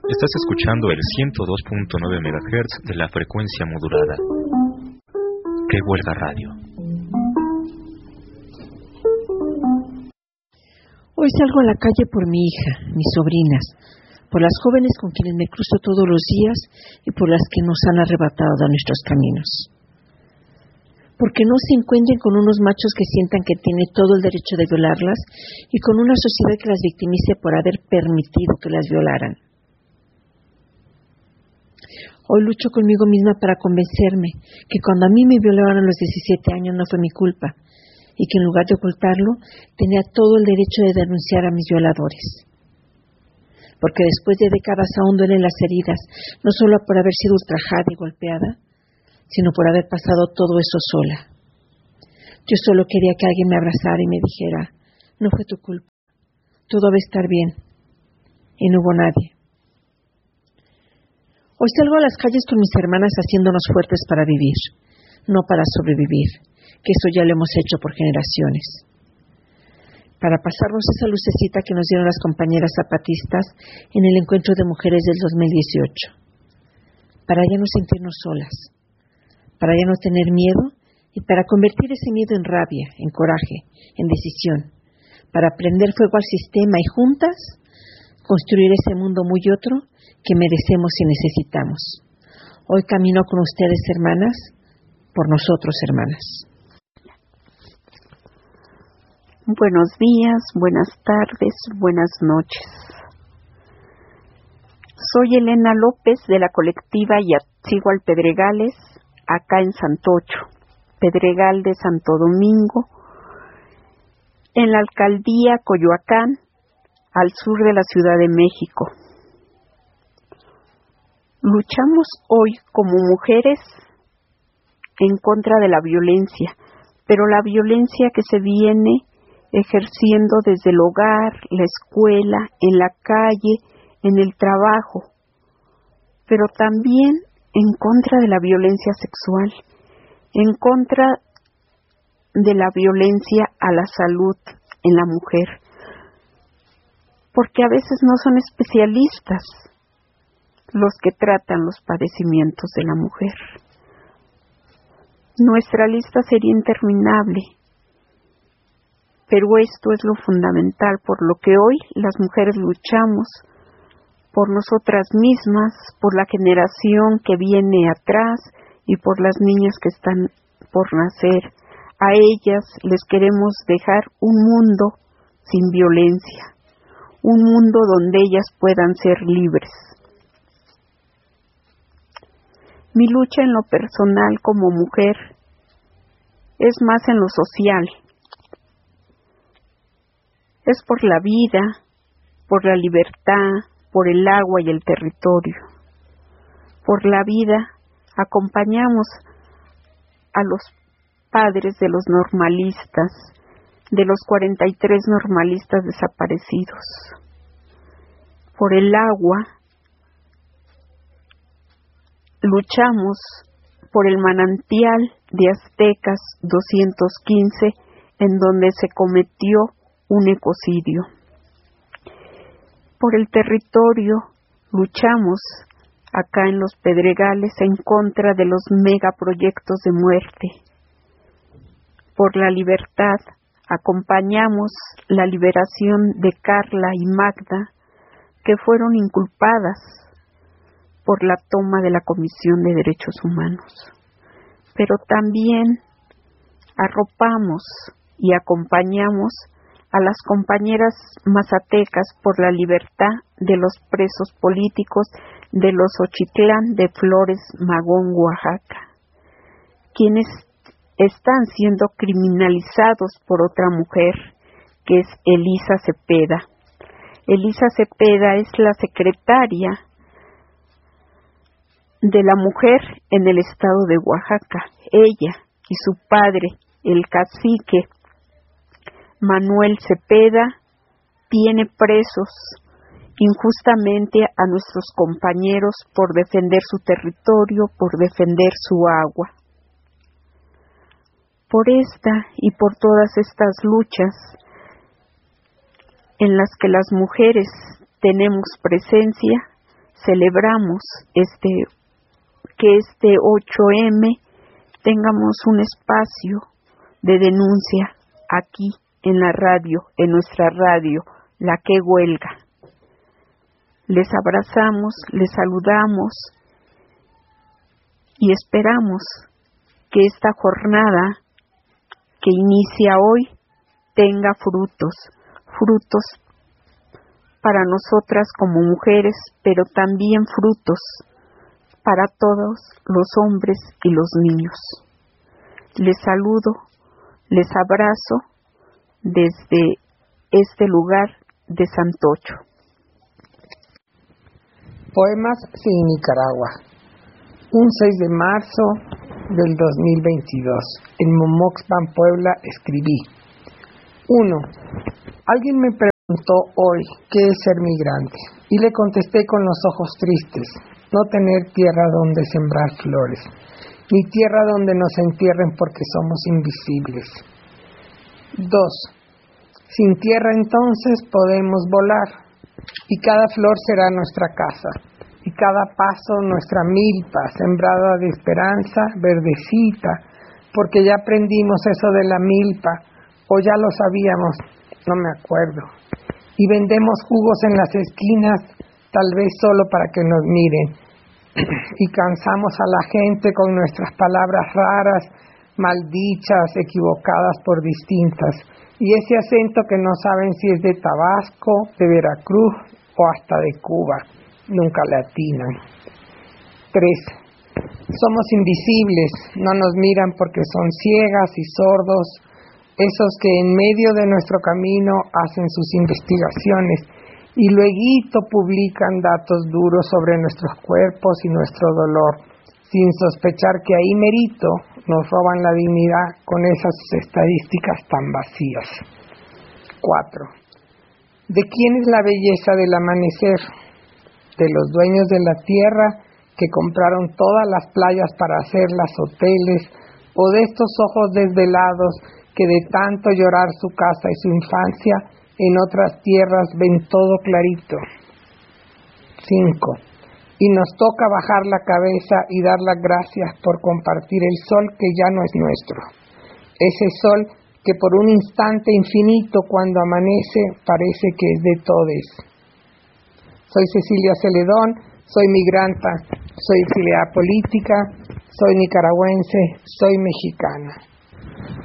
Estás escuchando el 102.9 MHz de la frecuencia modulada. Revuelta Radio. Hoy salgo a la calle por mi hija, mis sobrinas, por las jóvenes con quienes me cruzo todos los días y por las que nos han arrebatado de nuestros caminos. Porque no se encuentren con unos machos que sientan que tiene todo el derecho de violarlas y con una sociedad que las victimice por haber permitido que las violaran. Hoy lucho conmigo misma para convencerme que cuando a mí me violaron a los 17 años no fue mi culpa y que en lugar de ocultarlo tenía todo el derecho de denunciar a mis violadores. Porque después de décadas aún duelen las heridas, no solo por haber sido ultrajada y golpeada, sino por haber pasado todo eso sola. Yo solo quería que alguien me abrazara y me dijera, no fue tu culpa, todo va a estar bien. Y no hubo nadie. Hoy salgo a las calles con mis hermanas haciéndonos fuertes para vivir, no para sobrevivir, que eso ya lo hemos hecho por generaciones. Para pasarnos esa lucecita que nos dieron las compañeras zapatistas en el encuentro de mujeres del 2018. Para ya no sentirnos solas, para ya no tener miedo y para convertir ese miedo en rabia, en coraje, en decisión, para prender fuego al sistema y juntas construir ese mundo muy otro que merecemos y necesitamos. Hoy camino con ustedes, hermanas, por nosotros, hermanas. Buenos días, buenas tardes, buenas noches. Soy Elena López de la colectiva Yatzigual Pedregales, acá en Santocho, Pedregal de Santo Domingo, en la alcaldía Coyoacán, al sur de la Ciudad de México. Luchamos hoy como mujeres en contra de la violencia, pero la violencia que se viene ejerciendo desde el hogar, la escuela, en la calle, en el trabajo, pero también en contra de la violencia sexual, en contra de la violencia a la salud en la mujer, porque a veces no son especialistas los que tratan los padecimientos de la mujer. Nuestra lista sería interminable, pero esto es lo fundamental por lo que hoy las mujeres luchamos, por nosotras mismas, por la generación que viene atrás y por las niñas que están por nacer. A ellas les queremos dejar un mundo sin violencia, un mundo donde ellas puedan ser libres. Mi lucha en lo personal como mujer es más en lo social. Es por la vida, por la libertad, por el agua y el territorio. Por la vida acompañamos a los padres de los normalistas, de los 43 normalistas desaparecidos. Por el agua luchamos por el manantial de Aztecas 215, en donde se cometió un ecocidio. Por el territorio luchamos acá en los Pedregales en contra de los megaproyectos de muerte. Por la libertad acompañamos la liberación de Carla y Magda, que fueron inculpadas por la toma de la Comisión de Derechos Humanos. Pero también arropamos y acompañamos a las compañeras mazatecas por la libertad de los presos políticos de los Ochitlán de Flores Magón, Oaxaca, quienes están siendo criminalizados por otra mujer, que es Elisa Cepeda. Elisa Cepeda es la secretaria de la mujer en el estado de Oaxaca. Ella y su padre, el cacique Manuel Cepeda, tiene presos injustamente a nuestros compañeros por defender su territorio, por defender su agua. Por esta y por todas estas luchas en las que las mujeres tenemos presencia, celebramos que este 8M tengamos un espacio de denuncia aquí en la radio, en nuestra radio, La Que Huelga. Les abrazamos, les saludamos y esperamos que esta jornada que inicia hoy tenga frutos para nosotras como mujeres, pero también frutos para todos los hombres y los niños. Les saludo, les abrazo desde este lugar de Santocho. Poemas sin Nicaragua. Un 6 de marzo del 2022. En Momoxpan, Puebla, escribí. 1. Alguien me preguntó hoy qué es ser migrante y le contesté con los ojos tristes: no tener tierra donde sembrar flores, ni tierra donde nos entierren porque somos invisibles. 2. Sin tierra entonces podemos volar, y cada flor será nuestra casa, y cada paso nuestra milpa, sembrada de esperanza, verdecita, porque ya aprendimos eso de la milpa, o ya lo sabíamos, no me acuerdo. Y vendemos jugos en las esquinas, tal vez solo para que nos miren. Y cansamos a la gente con nuestras palabras raras, maldichas, equivocadas por distintas, y ese acento que no saben si es de Tabasco, de Veracruz o hasta de Cuba, nunca le atinan. 3. Somos invisibles, no nos miran porque son ciegas y sordos, esos que en medio de nuestro camino hacen sus investigaciones y luego publican datos duros sobre nuestros cuerpos y nuestro dolor, sin sospechar que ahí merito nos roban la dignidad con esas estadísticas tan vacías. 4. ¿De quién es la belleza del amanecer? De los dueños de la tierra que compraron todas las playas para hacerlas hoteles, o de estos ojos desvelados que de tanto llorar su casa y su infancia, en otras tierras ven todo clarito. 5. Y nos toca bajar la cabeza y dar las gracias por compartir el sol que ya no es nuestro. Ese sol que por un instante infinito cuando amanece parece que es de todes. Soy Cecilia Celedón, soy migranta, soy exiliada política, soy nicaragüense, soy mexicana.